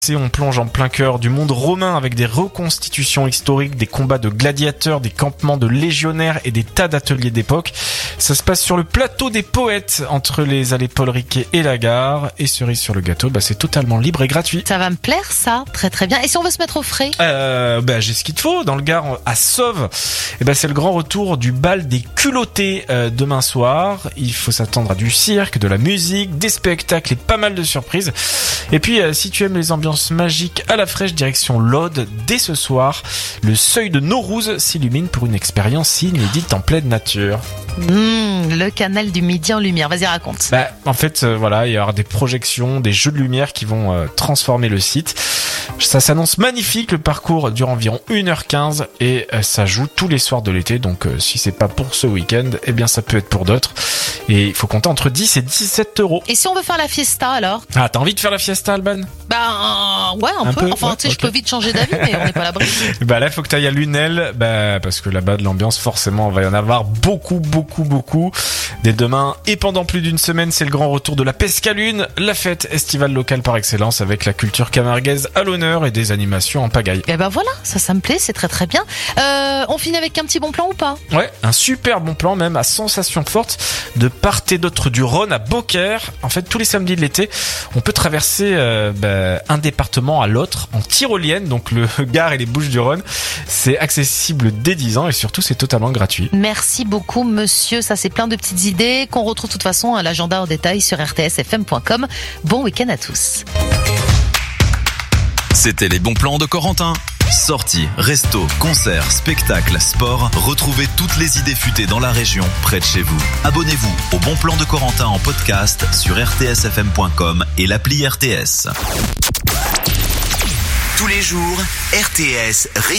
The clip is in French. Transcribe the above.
On plonge en plein cœur du monde romain avec des reconstitutions historiques, des combats de gladiateurs, des campements de légionnaires et des tas d'ateliers d'époque. Ça se passe sur le plateau des poètes, entre les allées Paul Riquet et la gare. Et cerise sur le gâteau, c'est totalement libre et gratuit. Ça va me plaire, ça. Très très bien. Et si on veut se mettre au frais? J'ai ce qu'il te faut. Dans le Gard, à Sauve, c'est le grand retour du bal des culottés demain soir. Il faut s'attendre à du cirque, de la musique, des spectacles et pas mal de surprises. Et puis, si tu aimes les ambiances magiques à la fraîche, direction l'Aude, dès ce soir, le seuil de Naurouz s'illumine pour une expérience inédite en pleine nature. Le canal du Midi en lumière. Vas-y, raconte. Il y aura des projections, des jeux de lumière qui vont transformer le site. Ça s'annonce magnifique, le parcours dure environ 1h15 et ça joue tous les soirs de l'été, donc si c'est pas pour ce week-end, ça peut être pour d'autres. Et il faut compter entre 10 et 17 €. Et si on veut faire la fiesta alors? Ah, t'as envie de faire la fiesta, Alban? Ouais, un peu. Enfin, je peux vite changer d'avis, mais on n'est pas à l'abri. Là, il faut que t'ailles à Lunel, parce que là-bas, de l'ambiance, forcément, il va y en avoir beaucoup. Dès demain et pendant plus d'une semaine, c'est le grand retour de la Pescalune, la fête estivale locale par excellence, avec la culture camarguaise à l'honneur et des animations en pagaille. Et voilà, ça me plaît, c'est très très bien. On finit avec un petit bon plan ou pas? Ouais, un super bon plan même, à sensation forte, de part et d'autre du Rhône à Beaucaire. En fait, tous les samedis de l'été, on peut traverser un département à l'autre en tyrolienne, donc le Gard et les Bouches-du-Rhône. C'est accessible dès 10 ans et surtout c'est totalement gratuit. Merci beaucoup monsieur, ça c'est plein de petites idées qu'on retrouve de toute façon à l'agenda en détail sur rtsfm.com. Bon week-end à tous. C'était les bons plans de Corentin. Sorties, restos, concerts, spectacles, sport, retrouvez toutes les idées futées dans la région, près de chez vous. Abonnez-vous au Bon Plan de Corentin en podcast sur rtsfm.com et l'appli RTS. Tous les jours, RTS